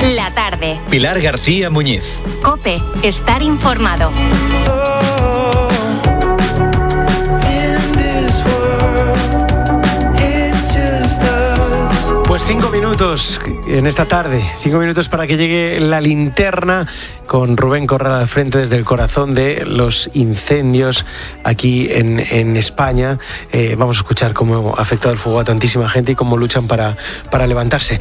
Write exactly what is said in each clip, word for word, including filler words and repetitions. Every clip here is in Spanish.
La tarde. Pilar García Muñiz. COPE. Estar informado. Pues cinco minutos en esta tarde, cinco minutos para que llegue la linterna con Rubén Corral al frente desde el corazón de los incendios aquí en, en España. Eh, vamos a escuchar cómo ha afectado el fuego a tantísima gente y cómo luchan para, para levantarse.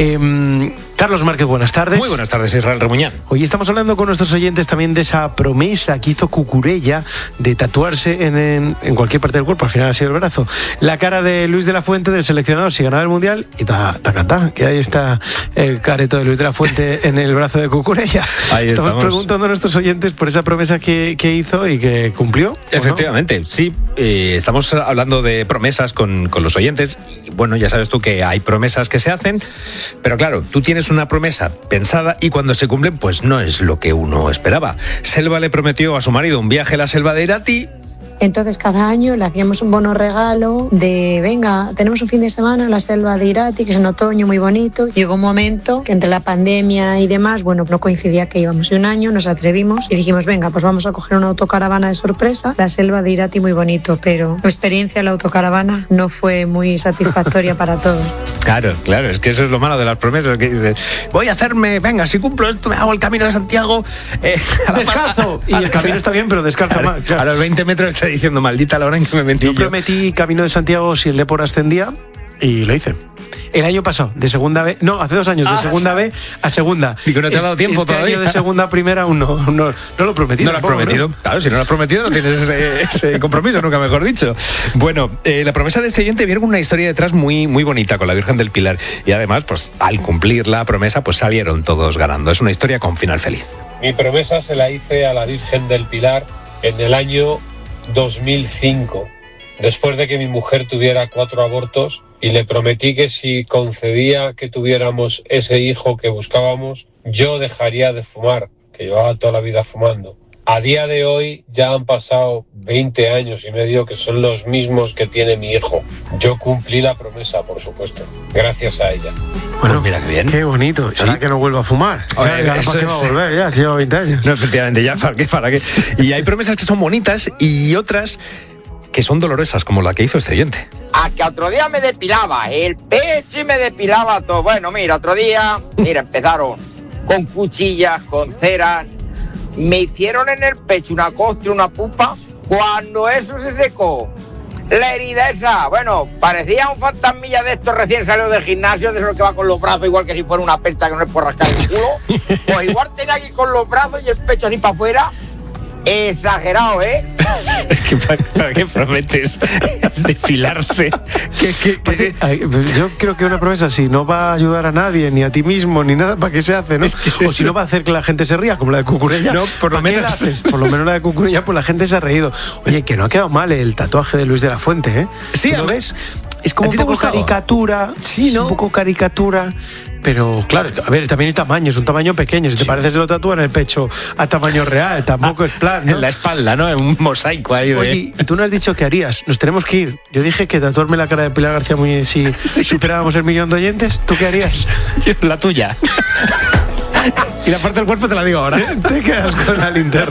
Eh, Carlos Márquez, buenas tardes. Muy buenas tardes, Israel Remuñán. Hoy estamos hablando con nuestros oyentes también de esa promesa que hizo Cucurella de tatuarse en, en, en cualquier parte del cuerpo, al final ha sido el brazo, la cara de Luis de la Fuente, del seleccionador, si ganaba el Mundial, y ta, ta, ta, ta, que ahí está el careto de Luis de la Fuente en el brazo de Cucurella. Ahí estamos, estamos preguntando a nuestros oyentes por esa promesa que, que hizo y que cumplió. Efectivamente, no? sí. Eh, estamos hablando de promesas con, con los oyentes. Y bueno, ya sabes tú que hay promesas que se hacen, pero claro, tú tienes una promesa pensada y cuando se cumplen, pues no es lo que uno esperaba. Selva le prometió a su marido un viaje a la selva de Irati. Entonces cada año le hacíamos un bono regalo de, venga, tenemos un fin de semana en la selva de Irati, que es en otoño, muy bonito. Llegó un momento que entre la pandemia y demás, bueno, no coincidía que íbamos de un año, nos atrevimos y dijimos, venga, pues vamos a coger una autocaravana de sorpresa, la selva de Irati, muy bonito, pero la experiencia de la autocaravana no fue muy satisfactoria para todos. Claro, claro, es que eso es lo malo de las promesas, que dices, voy a hacerme, venga, si cumplo esto, me hago el Camino de Santiago. Eh, descalzo. Y el camino está bien, pero descalza más. Claro. A los veinte metros está diciendo, maldita la hora en que me metí. Yo prometí Camino de Santiago si el Depor ascendía y lo hice. El año pasado, de segunda B, no, hace dos años, de segunda B a segunda. Y que no te ha dado tiempo este todavía. Año de segunda a primera aún no, no, no lo he prometido. No lo has prometido, ¿no? Claro, si no lo has prometido no tienes ese, ese compromiso, nunca mejor dicho. Bueno, eh, la promesa de este oyente viene con una historia detrás muy, muy bonita con la Virgen del Pilar. Y además, pues al cumplir la promesa, pues salieron todos ganando. Es una historia con final feliz. Mi promesa se la hice a la Virgen del Pilar en el año dos mil cinco, después de que mi mujer tuviera cuatro abortos, y le prometí que si concedía que tuviéramos ese hijo que buscábamos, yo dejaría de fumar, que llevaba toda la vida fumando. A día de hoy ya han pasado veinte años y medio, que son los mismos que tiene mi hijo. Yo cumplí la promesa, por supuesto, gracias a ella. Bueno, mira qué bien. Qué bonito. ¿Será ¿Sí? que no vuelva a fumar? Oye, o sea, ¿para qué va a volver? Ya, si lleva veinte años. No, efectivamente, ya, ¿para qué? ¿Para qué? Y hay promesas que son bonitas y otras que son dolorosas, como la que hizo este oyente. A que otro día me depilaba el pecho y me depilaba todo. Bueno, mira, otro día, mira, empezaron con cuchillas, con ceras. Me hicieron en el pecho una costra, una pupa. Cuando eso se secó, la herida esa, bueno, parecía un fantasmilla de estos recién salió del gimnasio, de esos que va con los brazos igual que si fuera una percha que no es por rascar el culo. Pues igual tenía aquí con los brazos y el pecho así para afuera. Exagerado, ¿eh? Es que ¿para, para qué prometes depilarse? ¿Qué, qué, qué? Ay, yo creo que una promesa, si no va a ayudar a nadie, ni a ti mismo, ni nada, ¿para qué se hace, no? Es que o si no va a hacer que la gente se ría, como la de Cucurella. No, por lo menos. Por lo menos la de Cucurella, pues la gente se ha reído. Oye, que no ha quedado mal el tatuaje de Luis de la Fuente, ¿eh? Sí, ¿lo ves? Es como un poco caricatura, sí, ¿no? Un poco caricatura, pero claro, a ver, también el tamaño, es un tamaño pequeño. Si te sí. parece, se lo tatúan en el pecho a tamaño real, tampoco ah, es plan, ¿no? En la espalda, ¿no? En un mosaico ahí. De... Oye, y tú no has dicho qué harías, nos tenemos que ir. Yo dije que tatuarme la cara de Pilar García Muñiz si sí. superábamos el millón de oyentes. ¿Tú qué harías? La tuya. Y la parte del cuerpo te la digo ahora. Te quedas con la linterna.